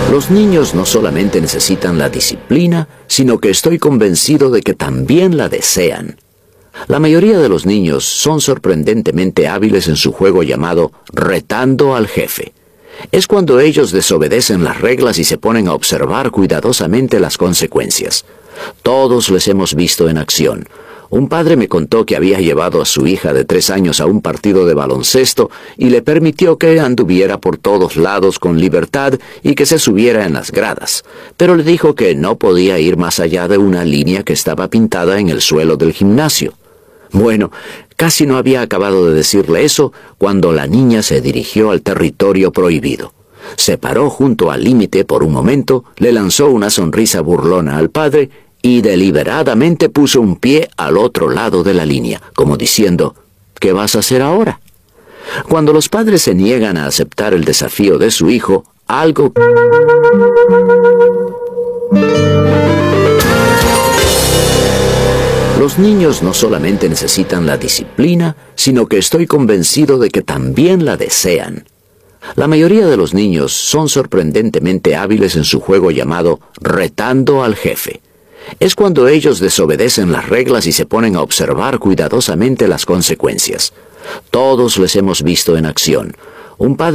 Los niños no solamente necesitan la disciplina, sino que estoy convencido de que también la desean. La mayoría de los niños son sorprendentemente hábiles en su juego llamado retando al jefe. Es cuando ellos desobedecen las reglas y se ponen a observar cuidadosamente las consecuencias. Todos les hemos visto en acción. Un padre me contó que había llevado a su hija de 3 años a un partido de baloncesto y le permitió que anduviera por todos lados con libertad y que se subiera en las gradas, pero le dijo que no podía ir más allá de una línea que estaba pintada en el suelo del gimnasio. Bueno, casi no había acabado de decirle eso cuando la niña se dirigió al territorio prohibido. Se paró junto al límite por un momento, le lanzó una sonrisa burlona al padre y deliberadamente puso un pie al otro lado de la línea, como diciendo, ¿qué vas a hacer ahora? Cuando los padres se niegan a aceptar el desafío de su hijo, algo... Los niños no solamente necesitan la disciplina, sino que estoy convencido de que también la desean. La mayoría de los niños son sorprendentemente hábiles en su juego llamado retando al jefe. Es cuando ellos desobedecen las reglas y se ponen a observar cuidadosamente las consecuencias. Todos les hemos visto en acción. Un padre